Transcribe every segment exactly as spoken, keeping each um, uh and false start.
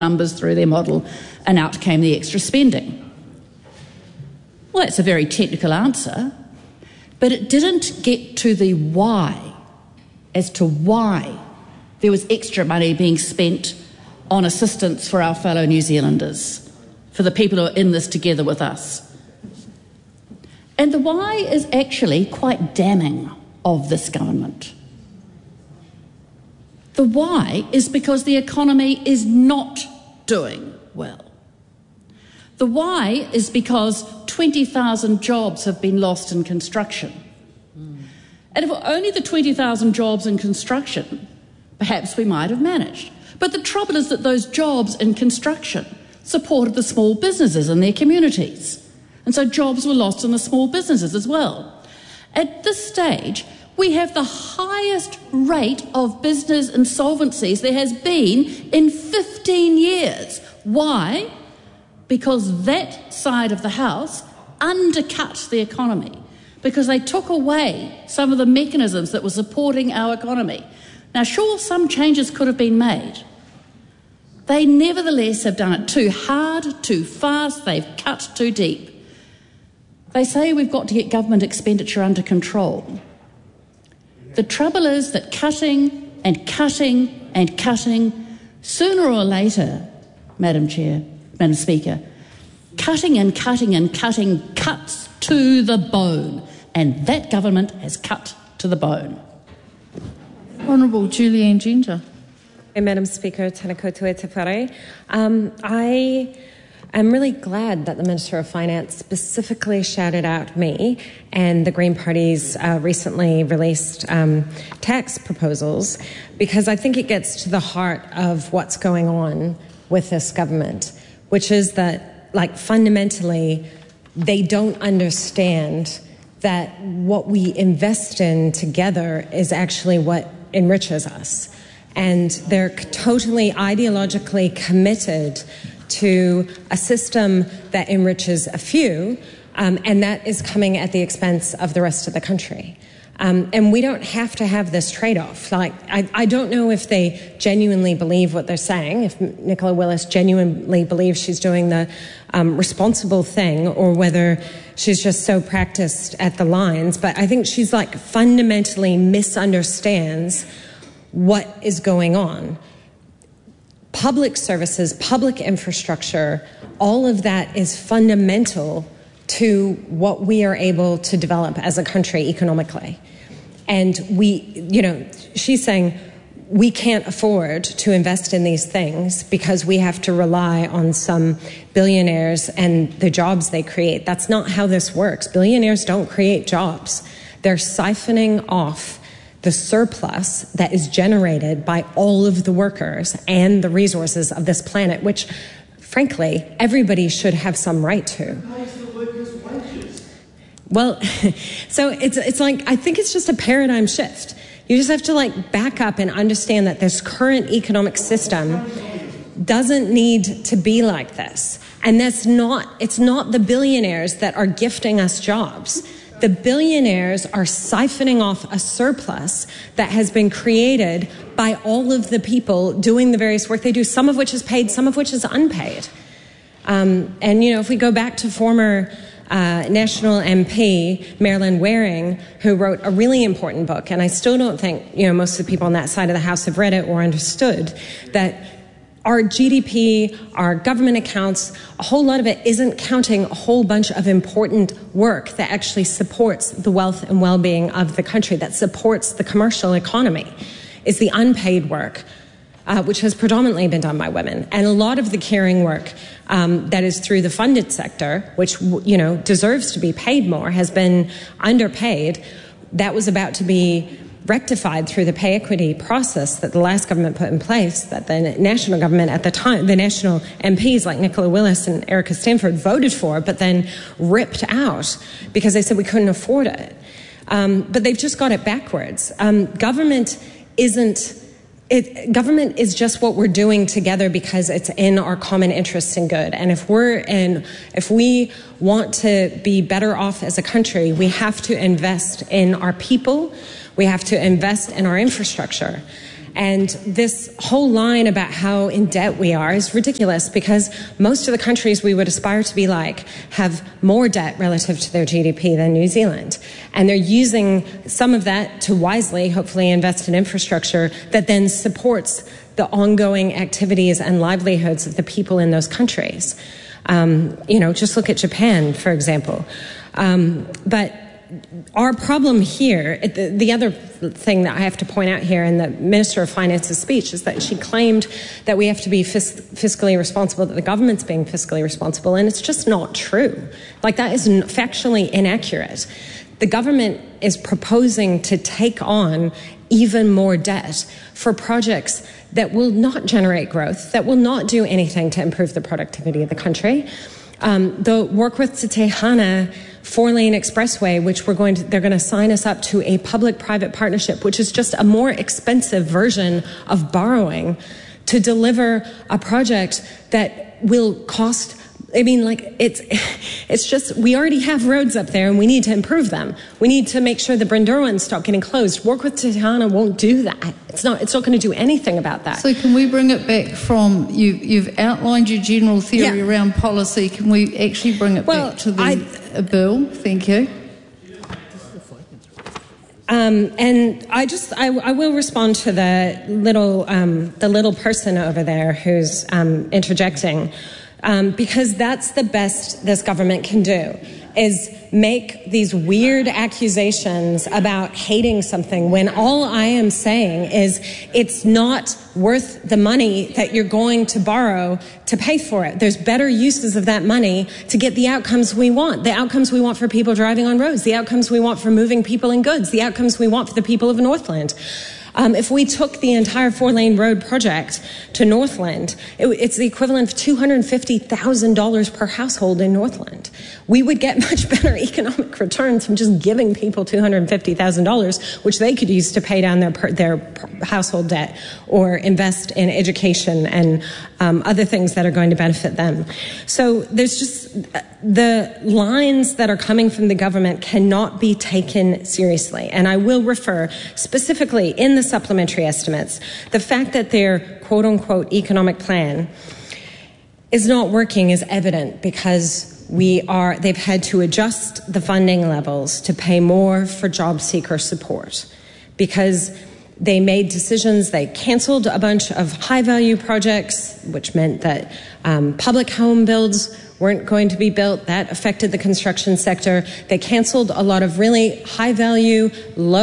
numbers through their model, and out came the extra spending. Well, that's a very technical answer, but it didn't get to the why, as to why there was extra money being spent on assistance for our fellow New Zealanders, for the people who are in this together with us. And the why is actually quite damning of this government. The why is because the economy is not doing well. The why is because twenty thousand jobs have been lost in construction. Mm. And if it were only the twenty thousand jobs in construction, perhaps we might have managed. But the trouble is that those jobs in construction supported the small businesses in their communities. And so jobs were lost in the small businesses as well. At this stage, we have the highest rate of business insolvencies there has been in fifteen years. Why? Because that side of the house undercut the economy, because they took away some of the mechanisms that were supporting our economy. Now, sure, some changes could have been made. They nevertheless have done it too hard, too fast, they've cut too deep. They say we've got to get government expenditure under control. The trouble is that cutting and cutting and cutting, sooner or later, Madam Chair, Madam Speaker, cutting and cutting and cutting cuts to the bone, and that government has cut to the bone. Honourable Julianne Ginger. Madam Speaker, tēnā koutou te whare. Um, I am really glad that the Minister of Finance specifically shouted out me and the Green Party's uh, recently released um, tax proposals, because I think it gets to the heart of what's going on with this government, which is that, like, fundamentally, they don't understand that what we invest in together is actually what enriches us. And they're totally ideologically committed to a system that enriches a few, um, and that is coming at the expense of the rest of the country. Um, and we don't have to have this trade-off. Like, I, I don't know if they genuinely believe what they're saying, if Nicola Willis genuinely believes she's doing the um, responsible thing, or whether she's just so practiced at the lines. But I think she's, like, fundamentally misunderstands what is going on. Public services, public infrastructure, all of that is fundamental to what we are able to develop as a country economically. And we, you know, she's saying we can't afford to invest in these things because we have to rely on some billionaires and the jobs they create. That's not how this works. Billionaires don't create jobs. They're siphoning off the surplus that is generated by all of the workers and the resources of this planet, which, frankly, everybody should have some right to. Well, so it's it's like, I think it's just a paradigm shift. You just have to, like, back up and understand that this current economic system doesn't need to be like this. And that's not, it's not the billionaires that are gifting us jobs. The billionaires are siphoning off a surplus that has been created by all of the people doing the various work they do, some of which is paid, some of which is unpaid. Um, and, you know, if we go back to former uh, National M P Marilyn Waring, who wrote a really important book, and I still don't think, you know, most of the people on that side of the House have read it or understood, that our G D P, our government accounts, a whole lot of it isn't counting a whole bunch of important work that actually supports the wealth and well-being of the country, that supports the commercial economy. Is the unpaid work, uh, which has predominantly been done by women. And a lot of the caring work um, that is through the funded sector, which, you know, deserves to be paid more, has been underpaid. That was about to be rectified through the pay equity process that the last government put in place, that the national government at the time, the national M Ps like Nicola Willis and Erica Stanford voted for, but then ripped out because they said we couldn't afford it. Um, but they've just got it backwards. Um, government isn't, it, government is just what we're doing together because it's in our common interests and good. And if we're in, if we want to be better off as a country, we have to invest in our people. We have to invest in our infrastructure. And this whole line about how in debt we are is ridiculous, because most of the countries we would aspire to be like have more debt relative to their G D P than New Zealand. And they're using some of that to wisely, hopefully, invest in infrastructure that then supports the ongoing activities and livelihoods of the people in those countries. Um, you know, just look at Japan, for example. Um, but our problem here, the, the other thing that I have to point out here in the Minister of Finance's speech is that she claimed that we have to be fis- fiscally responsible, that the government's being fiscally responsible, and it's just not true. Like, that is factually inaccurate. The government is proposing to take on even more debt for projects that will not generate growth, that will not do anything to improve the productivity of the country. Um, the Warkworth to Tehana four-lane expressway, which we're going to, they're going to sign us up to a public-private partnership, which is just a more expensive version of borrowing to deliver a project that will cost, I mean, like, it's it's just, we already have roads up there and we need to improve them. We need to make sure the Brynderwyns stop getting closed. Warkworth to Tehana won't do that. It's not, it's not going to do anything about that. So can we bring it back from, you, you've outlined your general theory yeah. around policy. Can we actually bring it well, back to the I, a bill? Thank you. Um, and I just, I, I will respond to the little, um, the little person over there who's um, interjecting. Um, because that's the best this government can do, is make these weird accusations about hating something when all I am saying is it's not worth the money that you're going to borrow to pay for it. There's better uses of that money to get the outcomes we want, the outcomes we want for people driving on roads, the outcomes we want for moving people and goods, the outcomes we want for the people of Northland. Um, if we took the entire four-lane road project to Northland, it, it's the equivalent of two hundred fifty thousand dollars per household in Northland. We would get much better economic returns from just giving people two hundred fifty thousand dollars, which they could use to pay down their their household debt or invest in education and um, other things that are going to benefit them. So there's just the lines that are coming from the government cannot be taken seriously. And I will refer specifically in the supplementary estimates, the fact that their quote-unquote economic plan is not working is evident because we are, they've had to adjust the funding levels to pay more for job seeker support because they made decisions, they cancelled a bunch of high-value projects, which meant that um, public home builds weren't going to be built. That affected the construction sector. They cancelled a lot of really high-value,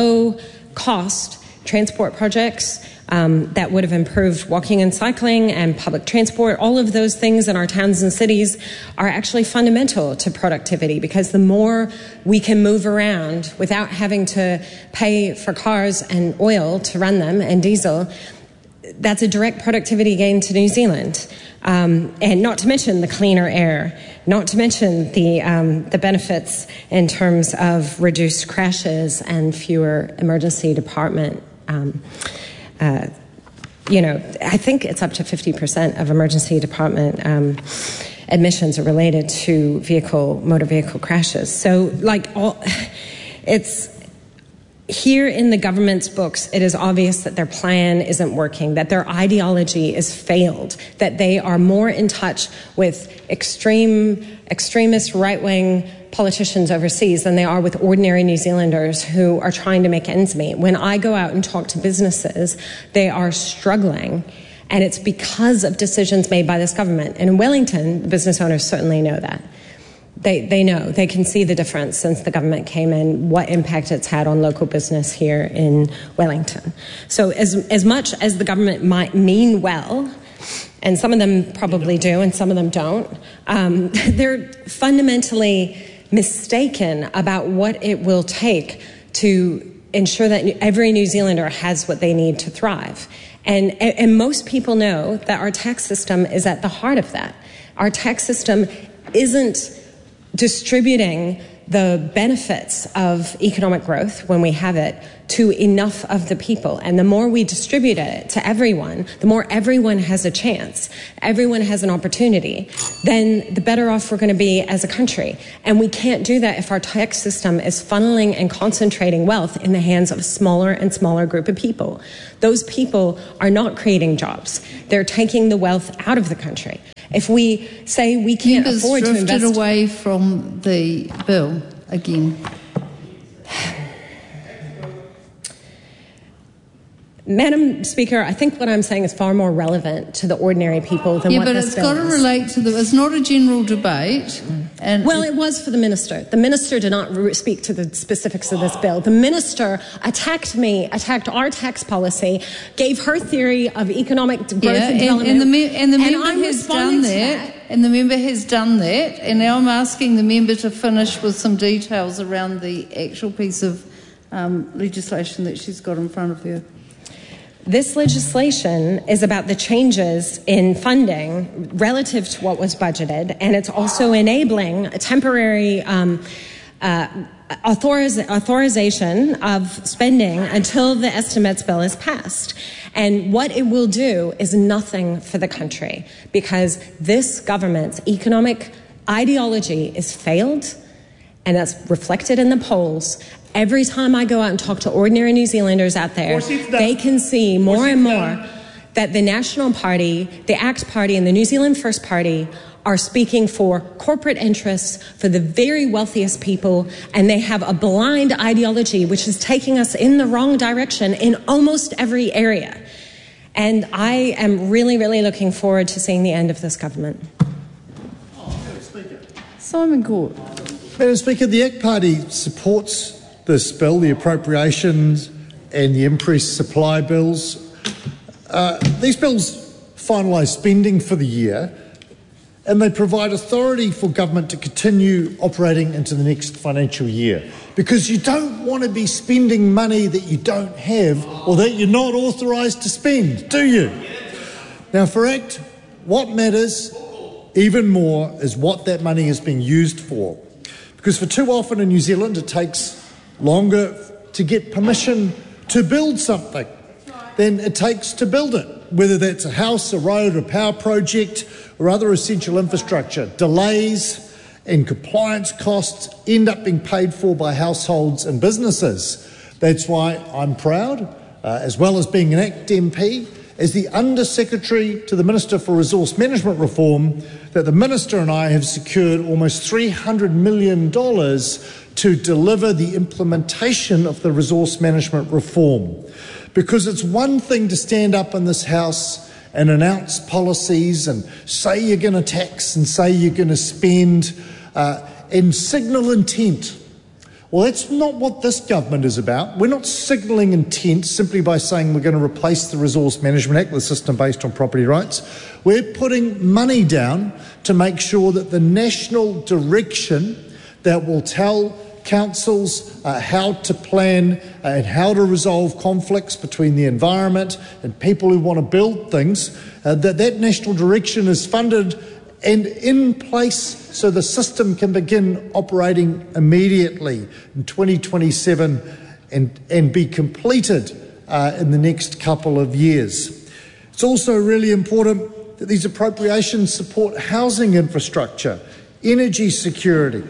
low-cost transport projects um, that would have improved walking and cycling and public transport. All of those things in our towns and cities are actually fundamental to productivity because the more we can move around without having to pay for cars and oil to run them and diesel, that's a direct productivity gain to New Zealand. Um, and not to mention the cleaner air, not to mention the um, the benefits in terms of reduced crashes and fewer emergency department. Um, uh, you know, I think it's up to fifty percent of emergency department um, admissions are related to vehicle, motor vehicle crashes. So, like, all, it's here in the government's books, it is obvious that their plan isn't working, that their ideology is failed, that they are more in touch with extreme, extremist right-wing politicians overseas than they are with ordinary New Zealanders who are trying to make ends meet. When I go out and talk to businesses, they are struggling, and it's because of decisions made by this government. And in Wellington, the business owners certainly know that. They they know, they can see the difference since the government came in, what impact it's had on local business here in Wellington. So as as much as the government might mean well, and some of them probably do and some of them don't, um, they're fundamentally mistaken about what it will take to ensure that every New Zealander has what they need to thrive. And, and most people know that our tax system is at the heart of that. Our tax system isn't distributing the benefits of economic growth, when we have it, to enough of the people. And the more we distribute it to everyone, the more everyone has a chance, everyone has an opportunity, then the better off we're going to be as a country. And we can't do that if our tax system is funneling and concentrating wealth in the hands of a smaller and smaller group of people. Those people are not creating jobs. They're taking the wealth out of the country. If we say we can't Members afford to invest... drifted away from the bill again. Madam Speaker, I think what I'm saying is far more relevant to the ordinary people than yeah, what but this it's bill got to is. relate to the... It's not a general debate. And Well, it was for the minister. The minister did not re- speak to the specifics of this bill. The minister attacked me, attacked our tax policy, gave her theory of economic growth yeah, and and, development. and the, me- and the and member I'm has responding done to that, and the member has done that, and now I'm asking the member to finish with some details around the actual piece of um, legislation that she's got in front of her. This legislation is about the changes in funding relative to what was budgeted, and it's also enabling a temporary um, uh, authoriz- authorization of spending until the estimates bill is passed. And what it will do is nothing for the country, because this government's economic ideology is failed, and that's reflected in the polls. Every time I go out and talk to ordinary New Zealanders out there, they can see more and more that the National Party, the ACT Party, and the New Zealand First Party are speaking for corporate interests for the very wealthiest people, and they have a blind ideology which is taking us in the wrong direction in almost every area. And I am really, really looking forward to seeing the end of this government. Simon Court. Madam Speaker, the ACT Party supports this bill, the appropriations and the increased supply bills. Uh, these bills finalise spending for the year, and they provide authority for government to continue operating into the next financial year, because you don't want to be spending money that you don't have or that you're not authorised to spend, do you? Now, for ACT, what matters even more is what that money is being used for, because for too often in New Zealand it takes longer to get permission to build something than it takes to build it, whether that's a house, a road, a power project, or other essential infrastructure. Delays and compliance costs end up being paid for by households and businesses. That's why I'm proud, uh, as well as being an ACT M P, as the Under-Secretary to the Minister for Resource Management Reform, that the Minister and I have secured almost three hundred million dollars to deliver the implementation of the resource management reform. Because it's one thing to stand up in this House and announce policies and say you're going to tax and say you're going to spend uh, and signal intent. Well, that's not what this government is about. We're not signalling intent simply by saying we're going to replace the Resource Management Act, the system based on property rights. We're putting money down to make sure that the national direction that will tell councils uh, how to plan uh, and how to resolve conflicts between the environment and people who want to build things, uh, that that national direction is funded and in place so the system can begin operating immediately in twenty twenty-seven and, and be completed uh, in the next couple of years. It's also really important that these appropriations support housing infrastructure, energy security.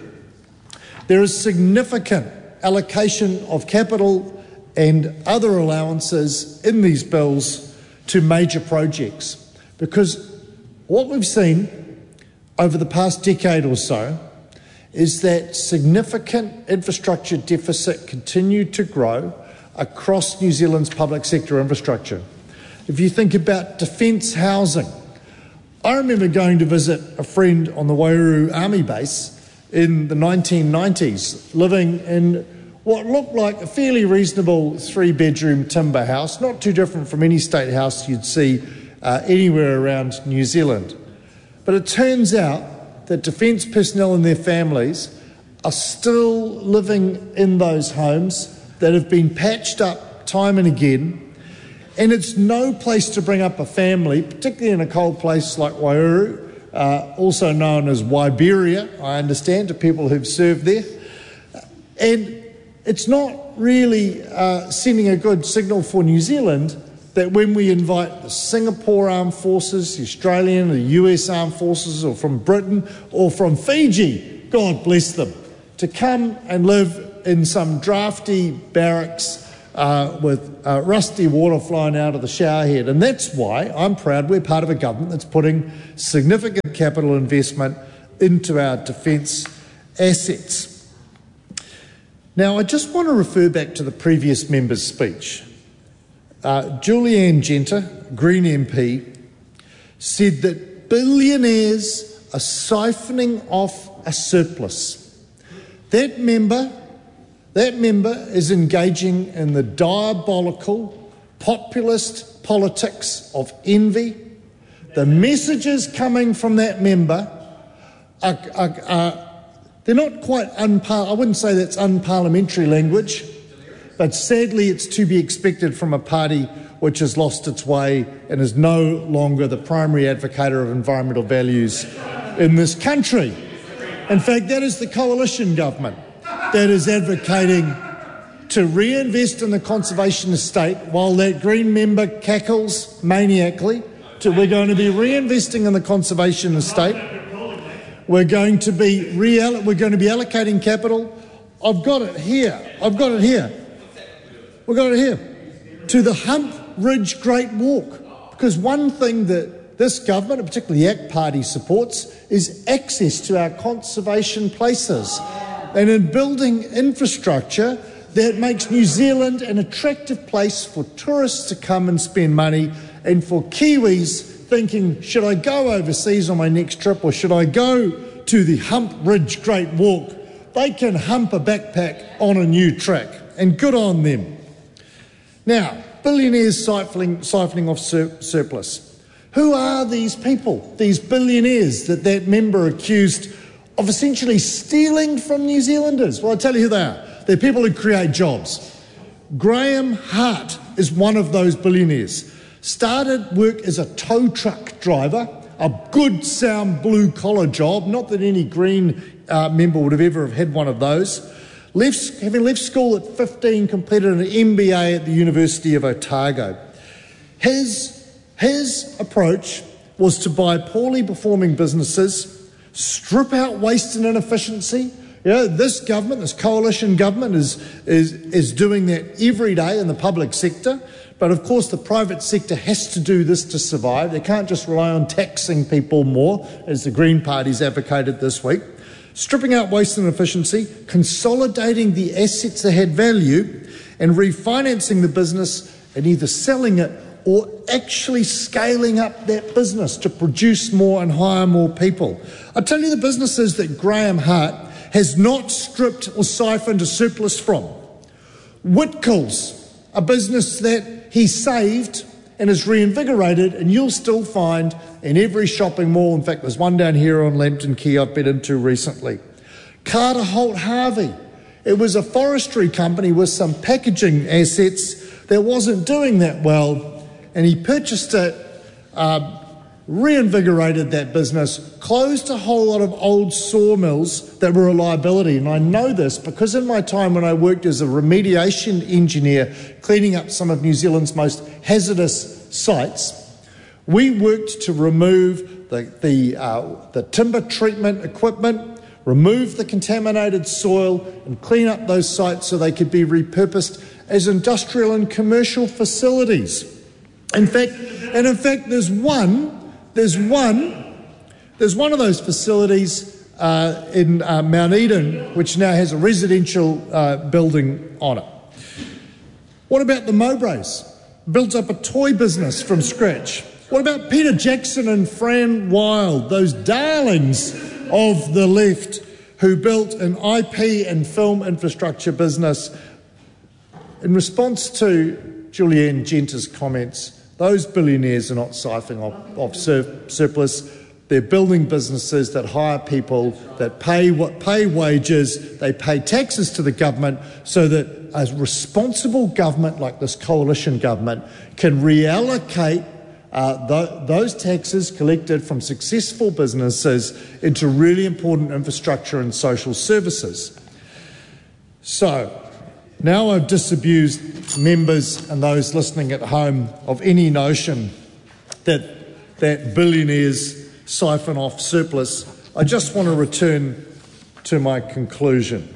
There is significant allocation of capital and other allowances in these bills to major projects, because what we've seen over the past decade or so is that significant infrastructure deficit continued to grow across New Zealand's public sector infrastructure. If you think about defence housing, I remember going to visit a friend on the Wairau Army Base in the nineteen nineties, living in what looked like a fairly reasonable three-bedroom timber house, not too different from any state house you'd see uh, anywhere around New Zealand. But it turns out that defence personnel and their families are still living in those homes that have been patched up time and again, and it's no place to bring up a family, particularly in a cold place like Wairau, uh, also known as Waiberia, I understand, to people who've served there. And it's not really uh, sending a good signal for New Zealand that when we invite the Singapore Armed Forces, the Australian, the U S Armed Forces, or from Britain, or from Fiji, God bless them, to come and live in some drafty barracks uh, with uh, rusty water flowing out of the shower head. And that's why I'm proud we're part of a government that's putting significant capital investment into our defence assets. Now, I just want to refer back to the previous member's speech. Uh, Julianne Genter, Green M P, said that billionaires are siphoning off a surplus. That member, that member is engaging in the diabolical populist politics of envy. The messages coming from that member are, are, are they're not quite unpar- I wouldn't say that's unparliamentary language, but sadly it's to be expected from a party which has lost its way and is no longer the primary advocator of environmental values in this country. In fact, that is the coalition government that is advocating to reinvest in the conservation estate while that Green member cackles maniacally to we're going to be reinvesting in the conservation estate. We're going to be reall- we're going to be allocating capital. I've got it here. I've got it here. We've got it here. To the Hump Ridge Great Walk. Because one thing that this government, and particularly the A C T Party, supports is access to our conservation places. And in building infrastructure that makes New Zealand an attractive place for tourists to come and spend money, and for Kiwis thinking, should I go overseas on my next trip or should I go to the Hump Ridge Great Walk? They can hump a backpack on a new track, and good on them. Now, billionaires siphoning, siphoning off sur- surplus. Who are these people, these billionaires that that member accused of essentially stealing from New Zealanders? Well, I'll tell you who they are. They're people who create jobs. Graham Hart is one of those billionaires. Started work as a tow truck driver, a good sound blue-collar job, not that any Green uh, member would have ever have had one of those. Left, having left school at fifteen, completed an M B A at the University of Otago. His, his approach was to buy poorly performing businesses, strip out waste and inefficiency. You know, this government, this coalition government, is, is, is doing that every day in the public sector. But of course the private sector has to do this to survive. They can't just rely on taxing people more, as the Green Party's advocated this week. Stripping out waste and inefficiency, consolidating the assets that had value, and refinancing the business and either selling it or actually scaling up that business to produce more and hire more people. I tell you the businesses that Graham Hart has not stripped or siphoned a surplus from. Whitcoulls, a business that he saved and is reinvigorated, and you'll still find in every shopping mall. In fact, there's one down here on Lambton Quay I've been into recently. Carter Holt Harvey. It was a forestry company with some packaging assets that wasn't doing that well, and he purchased it, uh, reinvigorated that business, closed a whole lot of old sawmills that were a liability. And I know this because in my time when I worked as a remediation engineer cleaning up some of New Zealand's most hazardous sites, we worked to remove the, the, uh, the timber treatment equipment, remove the contaminated soil and clean up those sites so they could be repurposed as industrial and commercial facilities. In fact, and in fact there's one There's one, there's one of those facilities uh, in uh, Mount Eden which now has a residential uh, building on it. What about the Mowbrays? Built up a toy business from scratch. What about Peter Jackson and Fran Wild, those darlings of the left who built an I P and film infrastructure business? In response to Julianne Genter's comments, those billionaires are not siphoning off, off sur- surplus. They're building businesses that hire people, that pay what pay wages, they pay taxes to the government so that a responsible government like this coalition government can reallocate uh, th- those taxes collected from successful businesses into really important infrastructure and social services. So, now I've disabused members and those listening at home of any notion that, that billionaires siphon off surplus, I just want to return to my conclusion.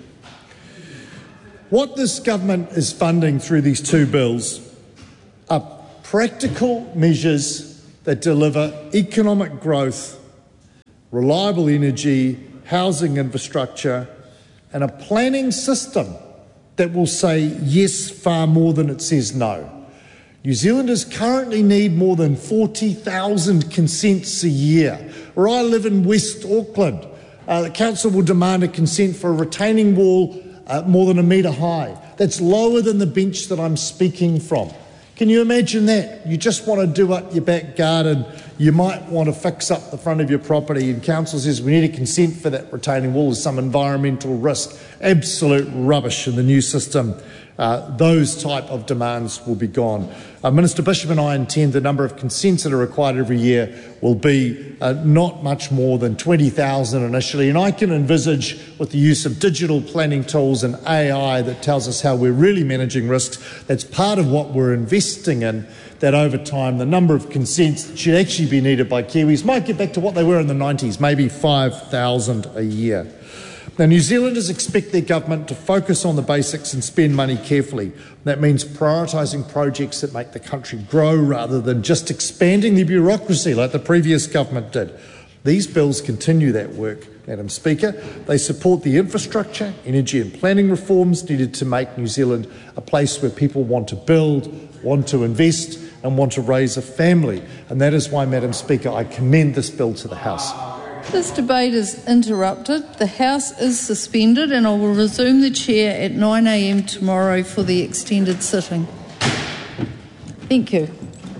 What this government is funding through these two bills are practical measures that deliver economic growth, reliable energy, housing infrastructure, and a planning system that will say yes far more than it says no. New Zealanders currently need more than forty thousand consents a year. Where I live in West Auckland, uh, the council will demand a consent for a retaining wall uh, more than a metre high. That's lower than the bench that I'm speaking from. Can you imagine that? You just want to do up your back garden, you might want to fix up the front of your property, and council says we need a consent for that retaining wall, there's some environmental risk. Absolute rubbish in the new system. Uh, those type of demands will be gone. Uh, Minister Bishop and I intend the number of consents that are required every year will be uh, not much more than twenty thousand initially, and I can envisage, with the use of digital planning tools and A I that tells us how we're really managing risks, that's part of what we're investing in, that over time the number of consents that should actually be needed by Kiwis might get back to what they were in the nineties, maybe five thousand a year. Now, New Zealanders expect their government to focus on the basics and spend money carefully. That means prioritising projects that make the country grow rather than just expanding the bureaucracy like the previous government did. These bills continue that work, Madam Speaker. They support the infrastructure, energy and planning reforms needed to make New Zealand a place where people want to build, want to invest and want to raise a family. And that is why, Madam Speaker, I commend this bill to the House. This debate is interrupted. The House is suspended, and I will resume the chair at nine a m tomorrow for the extended sitting. Thank you.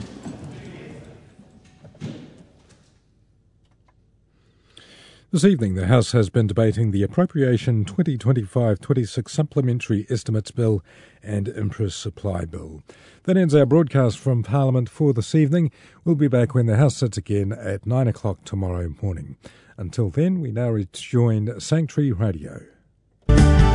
This evening, the House has been debating the Appropriation twenty twenty-five twenty-six Supplementary Estimates Bill and Interest Supply Bill. That ends our broadcast from Parliament for this evening. We'll be back when the House sits again at nine o'clock tomorrow morning. Until then, we now rejoin Sanctuary Radio.